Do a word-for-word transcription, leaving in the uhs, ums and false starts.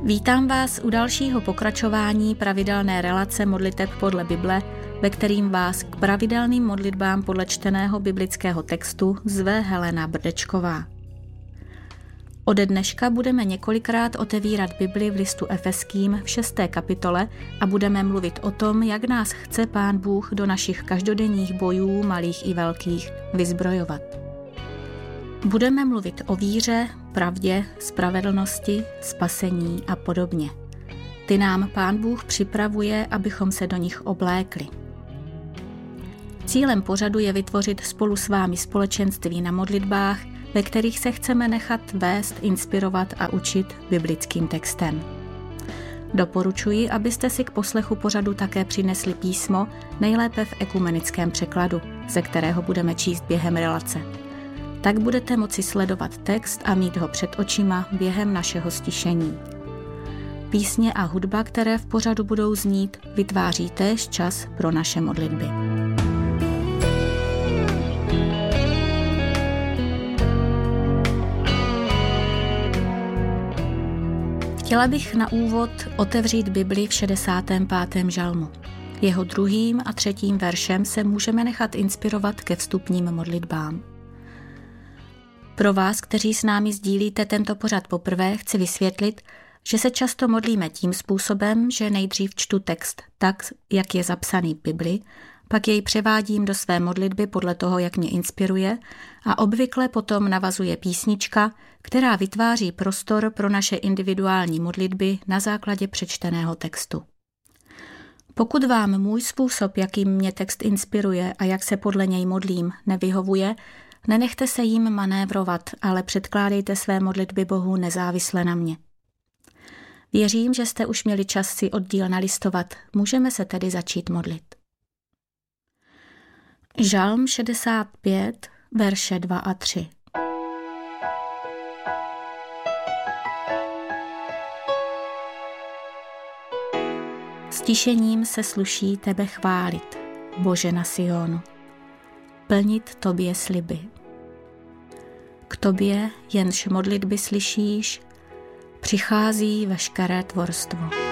Vítám vás u dalšího pokračování pravidelné relace modliteb podle Bible, ve kterým vás k pravidelným modlitbám podle čteného biblického textu zve Helena Brdečková. Ode dneška budeme několikrát otevírat Bibli v listu Efeským v šesté kapitole a budeme mluvit o tom, jak nás chce Pán Bůh do našich každodenních bojů, malých i velkých, vyzbrojovat. Budeme mluvit o víře, pravdě, spravedlnosti, spasení a podobně. Ty nám Pán Bůh připravuje, abychom se do nich oblékli. Cílem pořadu je vytvořit spolu s vámi společenství na modlitbách, ve kterých se chceme nechat vést, inspirovat a učit biblickým textem. Doporučuji, abyste si k poslechu pořadu také přinesli písmo, nejlépe v ekumenickém překladu, ze kterého budeme číst během relace. Tak budete moci sledovat text a mít ho před očima během našeho stišení. Písně a hudba, které v pořadu budou znít, vytváří též čas pro naše modlitby. Chtěla bych na úvod otevřít Bibli v šedesátém pátém žalmu. Jeho druhým a třetím veršem se můžeme nechat inspirovat ke vstupním modlitbám. Pro vás, kteří s námi sdílíte tento pořad poprvé, chci vysvětlit, že se často modlíme tím způsobem, že nejdřív čtu text tak, jak je zapsaný v Bibli, pak jej převádím do své modlitby podle toho, jak mě inspiruje, a obvykle potom navazuje písnička, která vytváří prostor pro naše individuální modlitby na základě přečteného textu. Pokud vám můj způsob, jakým mě text inspiruje a jak se podle něj modlím, nevyhovuje, nenechte se jim manévrovat, ale předkládejte své modlitby Bohu nezávisle na mě. Věřím, že jste už měli čas si oddíl nalistovat, můžeme se tedy začít modlit. Žalm šedesát pět, verše dva a tři. Stišením se sluší tebe chválit, Bože na Sionu, plnit tobě sliby. K tobě, jenž modlitby slyšíš, přichází veškeré tvorstvo.